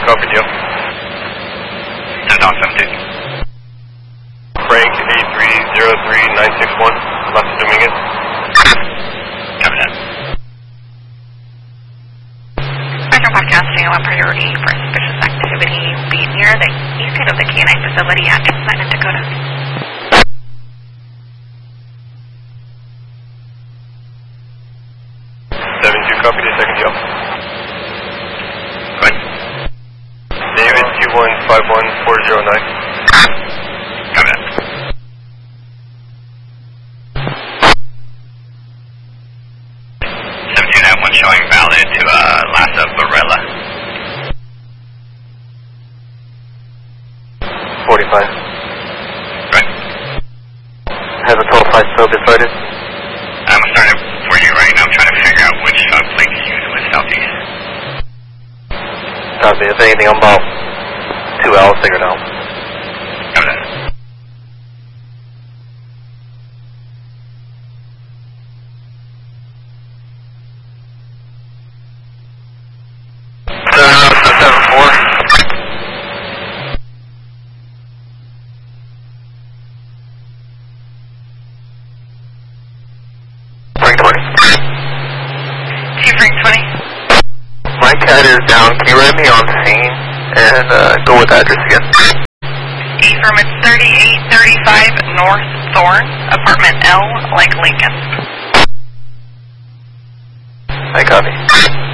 copy deal. Send off 72. Frank 8303961, Las Dominguez. Copy that. Metro Podcasting, allow priority for suspicious activity will be near the east end of the K9 facility at Inlet in Dakota. Copy the second deal. Good. David 2151409. Copy that. That one showing valid to Lassa Varela. 45. Right. Have a 12-5 still decided? I'm starting for you right now. I'm trying to figure out which plane to use with Southeast. Copy. If anything, I'm about 2 hours figured out. Copy that. My cat is down. Can you write me on scene and go with the address again? Affirm, it's 3835 North Thorn, apartment L, like Lincoln. I copy.